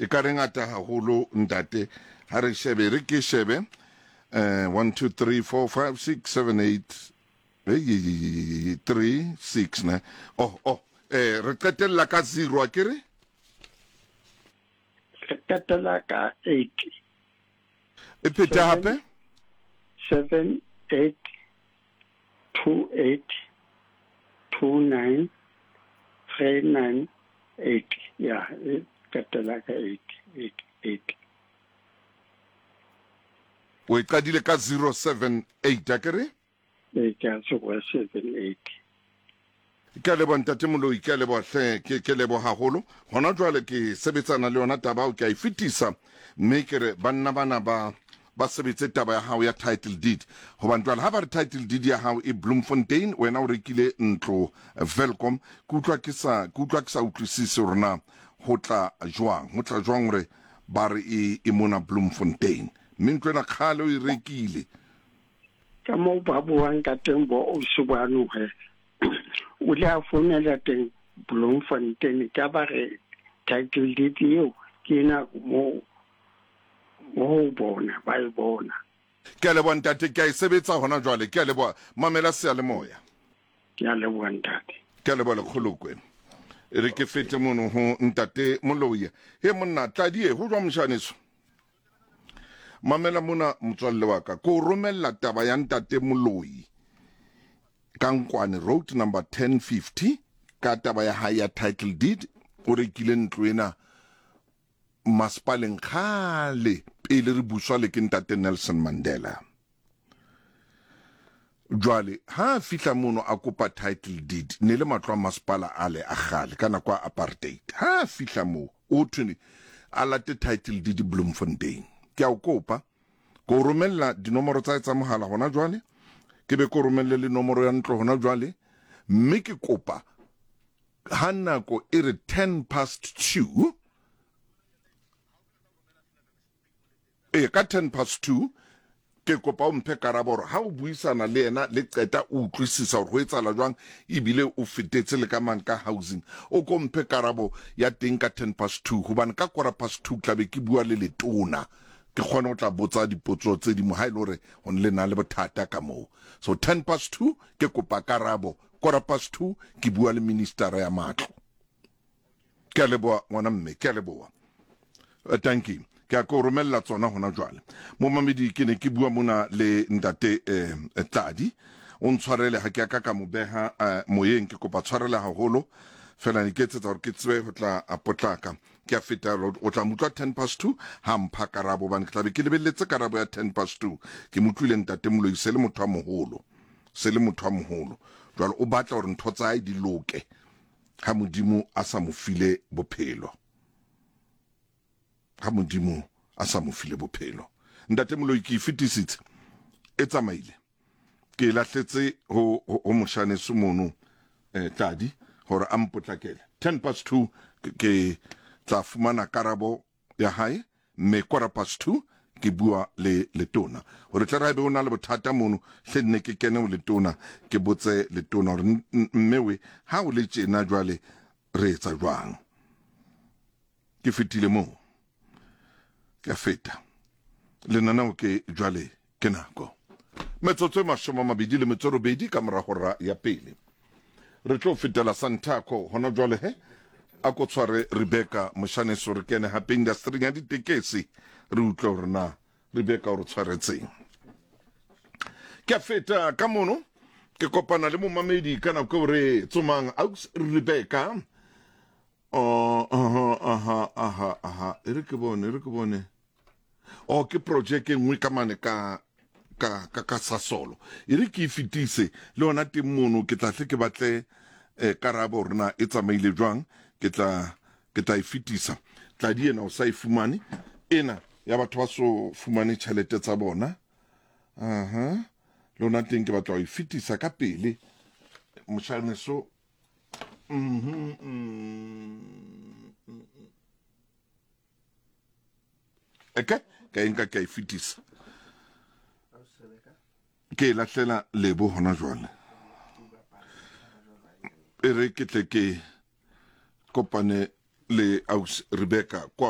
e ka re ngata haholo ntate ha re shebe re ke shebe 1 2 3 4 5 6 7 8 3 6 ne re qetella ka 0 akere re qetella ka 8 e phete hape 7 8 2 8 2 9 3 9 8 ya qetella ka 8 o e qadile ka 078 akere ka 078 ke le bontate moloi ke le bohle ke le bo haholo hona jwale ke sebetsana le yona taba o ke a fitisa mme ke re banna bana ba sebetse taba ya hao ya title deed hobane jwale ha ba re title deed ya hao e Bloemfontein wena o rekile ntlo Welcome ke utlwa ke sa utlwisise rona ho tla jwang re ba re e mona Bloemfontein mme ntwena khale o e rekile ka mo ba buang ka teng bo o subanu he o le founela teng Bloemfontein ka ba re title deed eo ke na mo bona ba e bona ke a leboha ntate ke a e sebetsa hona jwale ke a leboha mamela seyalemoya ke a leboha ntate ke a leboha lekgolokwe e re ke fete mono ho ntate Moloi he monna tladi ho jwa moshaneso mamela mona motswalle wa ka ko romella taba ya ntate Moloi ka Nkwane road number 1050 ka taba ya haya title deed o rekile ntlo ena maspaleng khale pele re buswa le ke ntate Nelson Mandela jwale ha fihla mono a kopa title deed ne le matlo a maspala ale a khale kana kwa apartheid ha fihla mo o thuni a late title deed Bloemfontein ke a o kopa ko romella dinomoro tsa mohala hona jwale ke be ko romelle le nomoro ya ntlo hona jwale mme ke kopa ha nako e re 2:10 ka 2:10 ke kopa o mphe karaboro ha o buisana le ena le qeta o utlwisisa hore ho etsala jwang ebile o fetetse le ka mang ka housing o ko mphe karabo ya teng ka 2:10 hobane ka 2:15 tlabe ke bua le letona ke kgona o tla botsa dipotso tse di mo ha ile hore ho le na le bothata ka mo so 2:10 ke kopa karabo 2:15 ke bua le minister ya matlo ke a leboha ngwana mme ke a leboha thank you ke a ko romella tsona hona jwale mo mamedi ke ne ke bua mona le ntate Tladi o ntshwarele ha ke ka mo beha moyeng ke kopa tshwarele haholo fela ne ke tsetsa hore ke tswe ho tla apotlaka ke a feta o tla mutla 2:10 ha mpha karabo bane ke tlabe ke lebelletse karabo ya 2:10 ke mutlwile ntate Moloi se le motho a moholo jwale o batla hore ntho tsa di loke ha modimo a sa mo file bophelo ntate Moloi ke fetisitse e tsamaile ke lahletse ho moshane sumono Tladi hore a mpotlakele 2:10 ke tla fumana karabo ya hae mme 2:15 ke bua le letona hore tla ra be ona le bothata mono hle nne ke kene o letona ke botse letona hore mmewe ha o le tjena jwale re etsa jwang ke fetile mo ke feta lenaneo ke jwale ke nako metsotso e 22 ka mora hora ya pele re tlo fetela Santaco hona jwale he a ko tshware Rebecca Moshaneso re kene hape industry ya ditekesi re utlwa hore na Rebecca o re tshwaretseng ke feta ka mono ke kopana le momamedi kana ko re tsomang aux Rebecca re ke bone ke project e nngwe ka mane ka Sasolo re ke fitise le ona te mono ke tla tle ke batle karabo rena e tsamaile jwang ke tla e fitisa tla di ena o sa e fumane ena ya batho ba so fumane tšhelete tsa bona le ona teng ke batla e fitisa ka pele Moshaneso ka enka ka e fitisa ke lahlela lebo hona jwale e re ke tle ke kopane le aus Rebecca